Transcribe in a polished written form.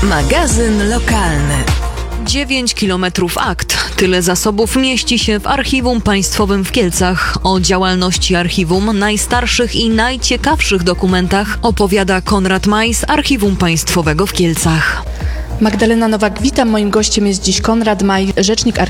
Magazyn lokalny. 9 kilometrów akt. Tyle zasobów mieści się w Archiwum Państwowym w Kielcach. O działalności archiwum, najstarszych i najciekawszych dokumentach opowiada Konrad Maj z Archiwum Państwowego w Kielcach. Magdalena Nowak, witam. Moim gościem jest dziś Konrad Maj, rzecznik